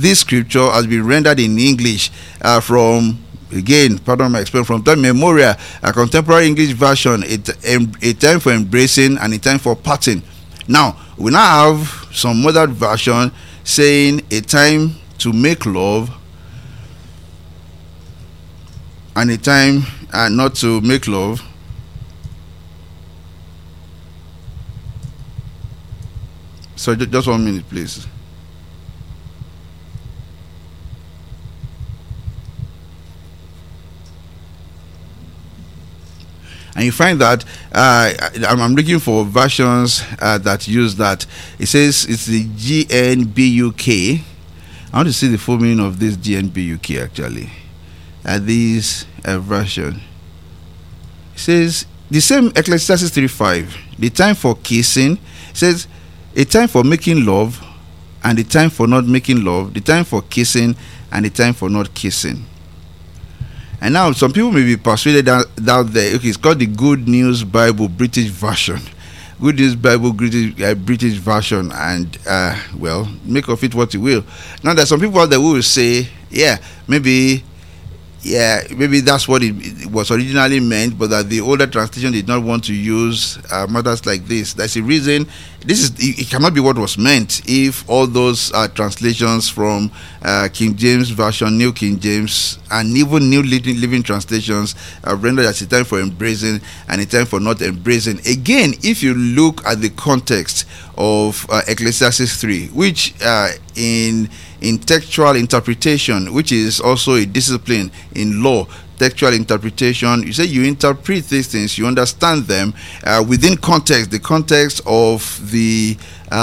this scripture has been rendered in English from, again, pardon my expression, from time memorial, a contemporary English version, a time for embracing and a time for parting. Now, we now have some modern version saying a time to make love and a time not to make love. So just 1 minute, please. And you find that I'm looking for versions that use that. It says it's the GNBUK. I want to see the full meaning of this GNBUK actually. This version. It says the same Ecclesiastes 3:5. The time for kissing. It says a time for making love and a time for not making love. The time for kissing and the time for not kissing. And now some people may be persuaded down there. Okay, it's called the Good News Bible British version. Good News Bible British version, and well, make of it what you will. Now there's some people out there who will say, maybe that's what it was originally meant, but that the older translation did not want to use matters like this. That's the reason. It cannot be what was meant if all those translations from King James Version, New King James, and even New Living Translations rendered as a time for embracing and a time for not embracing. Again, if you look at the context of Ecclesiastes 3, which in textual interpretation, which is also a discipline in law, textual interpretation, you say you interpret these things, you understand them within context, the context of the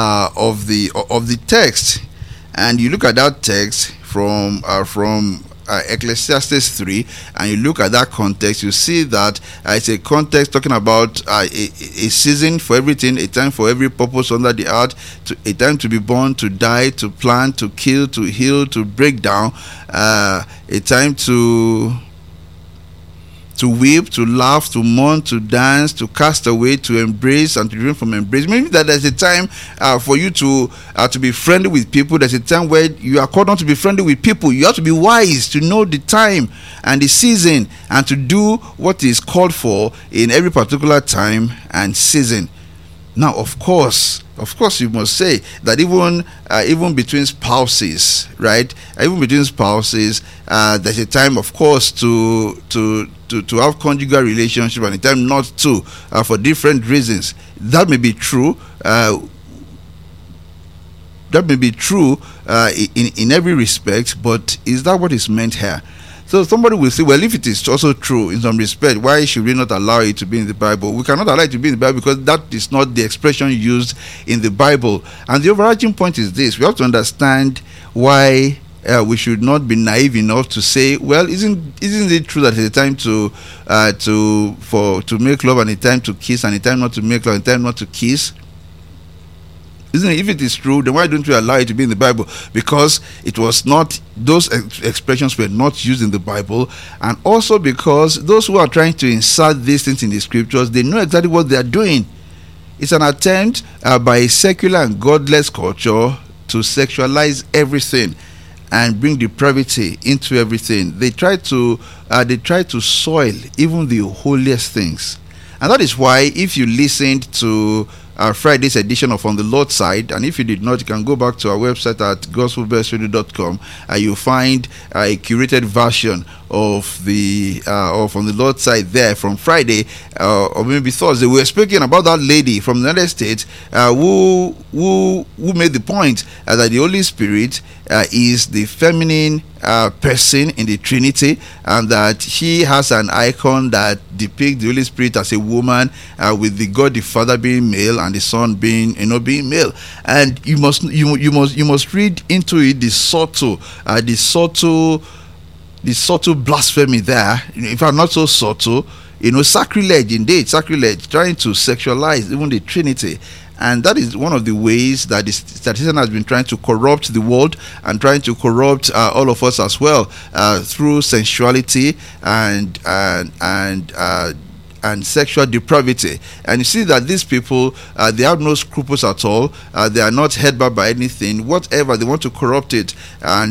text, and you look at that text from Ecclesiastes 3, and you look at that context, you see that it's a context talking about a season for everything, a time for every purpose under the earth, a time to be born, to die, to plant, to kill, to heal, to break down, a time to weep, to laugh, to mourn, to dance, to cast away, to embrace, and to refrain from embrace. Maybe that there's a time for you to be friendly with people. There's a time where you are called on to be friendly with people. You have to be wise to know the time and the season and to do what is called for in every particular time and season. Now, of course, you must say that even between spouses, right? Even between spouses, there's a time, of course, to have conjugal relationship and a time not to, for different reasons. That may be true. In every respect, but is that what is meant here? So somebody will say, well, if it is also true in some respect, why should we not allow it to be in the Bible? We cannot allow it to be in the Bible because that is not the expression used in the Bible. And the overarching point is this: we have to understand why we should not be naive enough to say, well, isn't it true that it's a time to make love and a time to kiss and a time not to make love and a time not to kiss? Isn't it? If it is true, then why don't we allow it to be in the Bible? Because it was not, those expressions were not used in the Bible, and also because those who are trying to insert these things in the scriptures, they know exactly what they are doing. It's an attempt by a secular and godless culture to sexualize everything and bring depravity into everything. They try to soil even the holiest things. And that is why, if you listened to Friday's edition of On the Lord's Side, and if you did not, you can go back to our website at gospelbeltradio.com, and you'll find a curated version of On the Lord's Side there from Friday, or maybe Thursday. We were speaking about that lady from the United States who made the point that the Holy Spirit is the feminine person in the Trinity, and that she has an icon that depicts the Holy Spirit as a woman, with the God the Father being male and the Son being male. And you must read into it the subtle blasphemy there. In fact, not so subtle, sacrilege, trying to sexualize even the Trinity. And that is one of the ways that the statistician has been trying to corrupt the world and trying to corrupt all of us as well, through sensuality and sexual depravity. And you see that these people, they have no scruples at all. They are not held back by anything. Whatever, they want to corrupt it. And